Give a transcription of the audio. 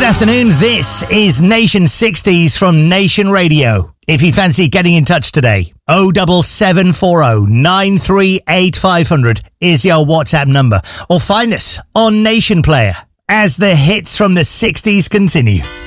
Good afternoon, this is Nation 60s from Nation Radio. If you fancy getting in touch today, 07740 938 500 is your WhatsApp number, or find us on Nation Player as the hits from the 60s continue.